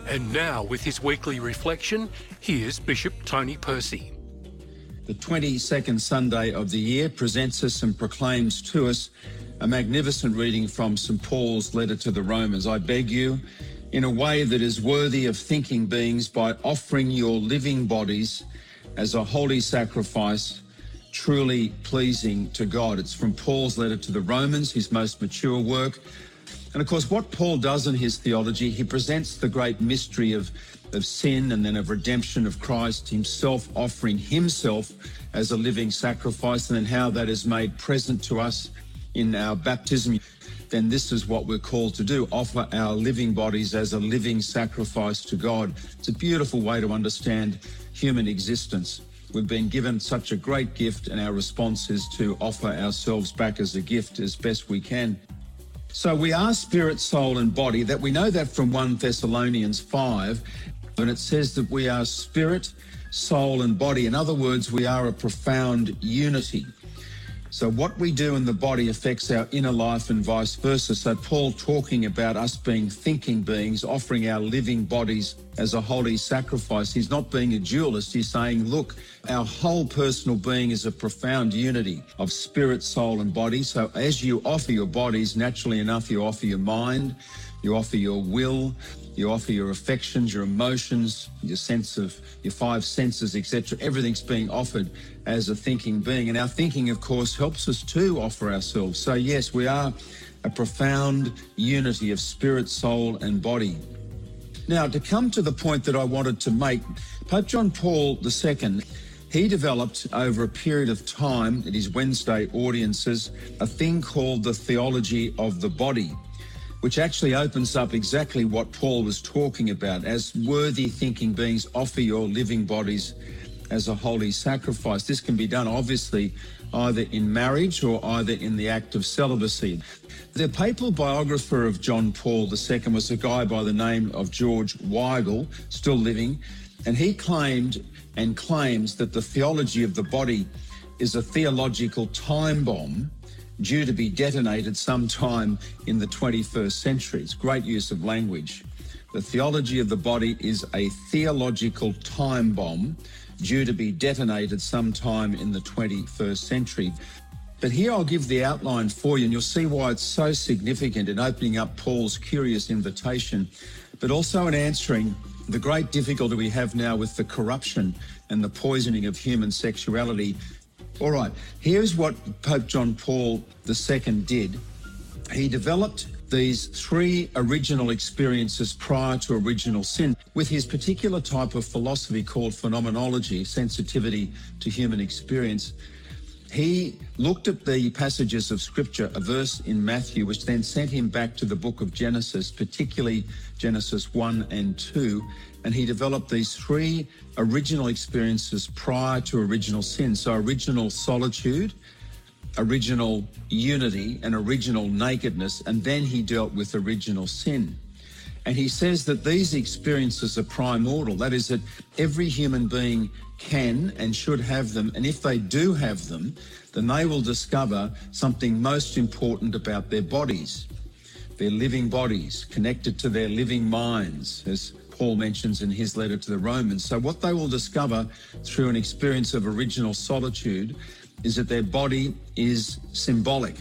And now, with his weekly reflection, here's Bishop Tony Percy. The 22nd Sunday of the year presents us and proclaims to us a magnificent reading from St. Paul's letter to the Romans. I beg you, in a way that is worthy of thinking beings, by offering your living bodies as a holy sacrifice, truly pleasing to God. It's from Paul's letter to the Romans, his most mature work. And of course, what Paul does in his theology, he presents the great mystery of sin and then of redemption of Christ himself, offering himself as a living sacrifice, and then how that is made present to us in our baptism. Then this is what we're called to do, offer our living bodies as a living sacrifice to God. It's a beautiful way to understand human existence. We've been given such a great gift, and our response is to offer ourselves back as a gift as best we can. So we are spirit, soul and body. That we know that from 1 Thessalonians 5, and it says that we are spirit, soul and body. In other words, we are a profound unity. So what we do in the body affects our inner life and vice versa. So Paul, talking about us being thinking beings, offering our living bodies as a holy sacrifice, he's not being a dualist. He's saying, look, our whole personal being is a profound unity of spirit, soul and body. So as you offer your bodies, naturally enough, you offer your mind, you offer your will, you offer your affections, your emotions, your sense of your five senses, etc. Everything's being offered as a thinking being. And our thinking, of course, helps us to offer ourselves. So yes, we are a profound unity of spirit, soul and body. Now, to come to the point that I wanted to make, Pope John Paul II, he developed over a period of time at his Wednesday audiences a thing called the theology of the body, which actually opens up exactly what Paul was talking about. As worthy thinking beings, offer your living bodies as a holy sacrifice. This can be done, obviously, either in marriage or either in the act of celibacy. The papal biographer of John Paul II was a guy by the name of George Weigel, still living, and he claimed and claims that the theology of the body is a theological time bomb due to be detonated sometime in the 21st century. It's great use of language. The theology of the body is a theological time bomb due to be detonated sometime in the 21st century. But here I'll give the outline for you, and you'll see why it's so significant in opening up Paul's curious invitation, but also in answering the great difficulty we have now with the corruption and the poisoning of human sexuality. All right, here's what Pope John Paul II did. He developed these three original experiences prior to original sin with his particular type of philosophy called phenomenology, sensitivity to human experience. He looked at the passages of Scripture, a verse in Matthew, which then sent him back to the book of Genesis, particularly Genesis 1 and 2, and he developed these three original experiences prior to original sin. So original solitude, original unity, and original nakedness, and then he dealt with original sin. And he says that these experiences are primordial. That is, that every human being can and should have them. And if they do have them, then they will discover something most important about their bodies, their living bodies, connected to their living minds, as Paul mentions in his letter to the Romans. So what they will discover through an experience of original solitude is that their body is symbolic.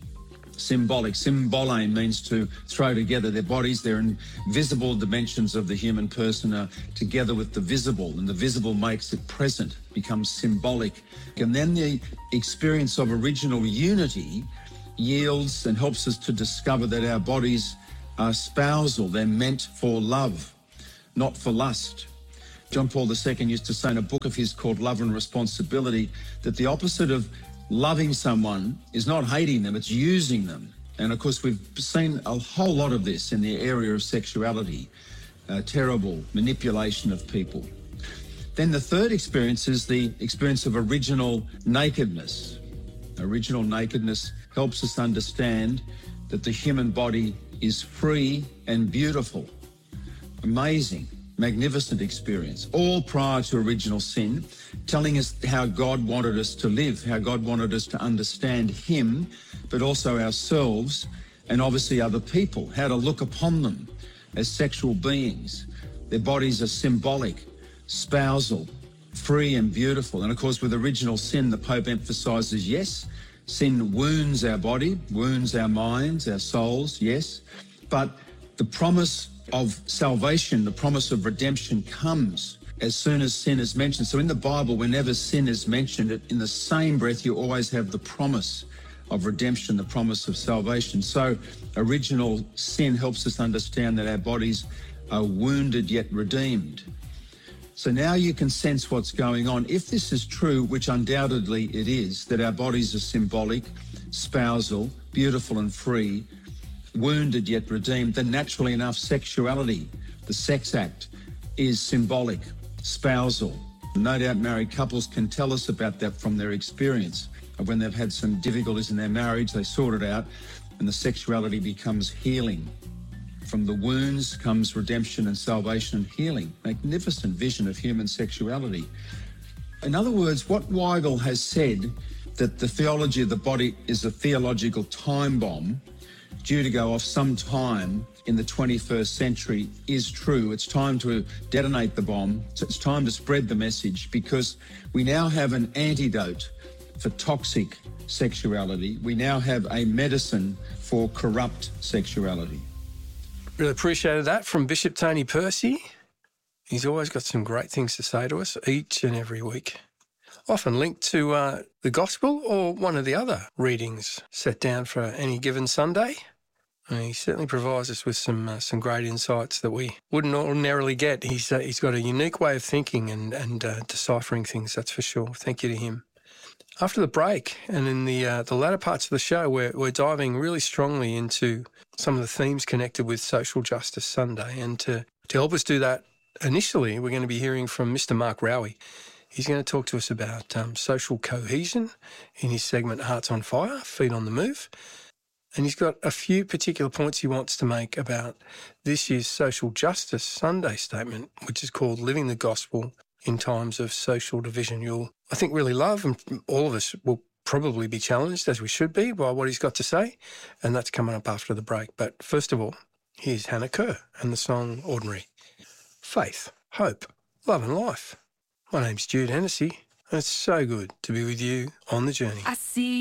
Symbole means to throw together. Their bodies, their invisible dimensions of the human person are together with the visible, and the visible makes it present, becomes symbolic. And then the experience of original unity yields and helps us to discover that our bodies are spousal. They're meant for love, not for lust. John Paul II used to say in a book of his called Love and Responsibility that the opposite of loving someone is not hating them, it's using them. And of course, we've seen a whole lot of this in the area of sexuality, terrible manipulation of people. Then the third experience is the experience of original nakedness. Original nakedness helps us understand that the human body is free and beautiful. Amazing, magnificent experience, all prior to original sin, telling us how God wanted us to live, how God wanted us to understand him, but also ourselves and obviously other people, how to look upon them as sexual beings, Their bodies are symbolic, spousal, free and beautiful. And of course, with original sin, the Pope emphasises, yes, sin wounds our body, wounds our minds, our souls, yes, but the promise of salvation, the promise of redemption comes as soon as sin is mentioned. So in the Bible, whenever sin is mentioned, in the same breath, you always have the promise of redemption, the promise of salvation. So original sin helps us understand that our bodies are wounded yet redeemed. So now you can sense what's going on. If this is true, which undoubtedly it is, that our bodies are symbolic, spousal, beautiful and free, wounded yet redeemed, then naturally enough, sexuality, the sex act, is symbolic, spousal. No doubt married couples can tell us about that from their experience. When they've had some difficulties in their marriage, they sort it out and the sexuality becomes healing. From the wounds comes redemption and salvation and healing. Magnificent vision of human sexuality. In other words, what Weigel has said, that the theology of the body is a theological time bomb due to go off sometime in the 21st century, is true. It's time to detonate the bomb. It's time to spread the message, because we now have an antidote for toxic sexuality. We now have a medicine for corrupt sexuality. Really appreciated that from Bishop Tony Percy. He's always got some great things to say to us each and every week. Often linked to the Gospel or one of the other readings set down for any given Sunday. And he certainly provides us with some great insights that we wouldn't ordinarily get. He's got a unique way of thinking and deciphering things, that's for sure. Thank you to him. After the break and in the latter parts of the show, we're diving really strongly into some of the themes connected with Social Justice Sunday. And to help us do that, initially, we're going to be hearing from Mr. Mark Rowie. He's going to talk to us about social cohesion in his segment Hearts on Fire, Feet on the Move. And he's got a few particular points he wants to make about this year's Social Justice Sunday statement, which is called Living the Gospel in Times of Social Division. You'll, I think, really love, and all of us will probably be challenged, as we should be, by what he's got to say. And that's coming up after the break. But first of all, here's Hannah Kerr and the song Ordinary. Faith, hope, love and life. My name's Jude Hennessy, and it's so good to be with you on the journey. I see